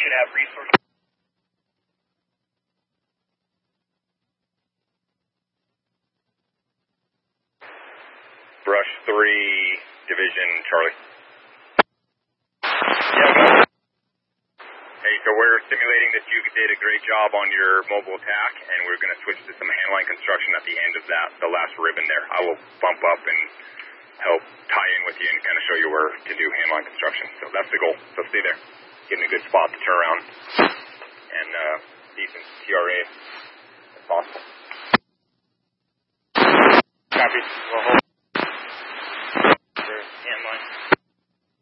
should have resources. Brush 3, Division Charlie. Yeah, Hey, so we're simulating that you did a great job on your mobile attack, and we're going to switch to some handline construction at the end of that, the last ribbon there. I will bump up and help tie in with you and kind of show you where to do handline construction. So that's the goal. So stay there. Get in a good spot to turn around and decent TRA if possible. copy. We'll hold.